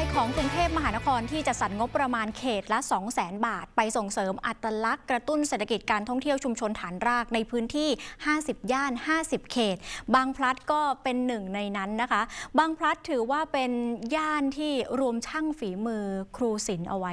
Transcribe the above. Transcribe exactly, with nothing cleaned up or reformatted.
ของกรุงเทพมหานครที่จะสรรงบประมาณเขตละ สองแสน บาทไปส่งเสริมอัตลักษณ์กระตุ้นเศรษฐกิจการท่องเที่ยวชุมชนฐานรากในพื้นที่ห้าสิบย่านห้าสิบเขตบางพลัดก็เป็นหนึ่งในนั้นนะคะบางพลัดถือว่าเป็นย่านที่รวมช่างฝีมือครูศิลป์เอาไว้